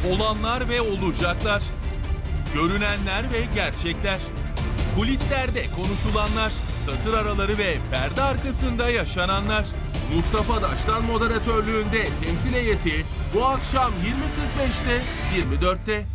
Olanlar ve olacaklar. Görünenler ve gerçekler. Kulislerde konuşulanlar, satır araları ve perde arkasında yaşananlar. Mustafa Daştan moderatörlüğünde temsil heyeti bu akşam 20.45'te 24'te.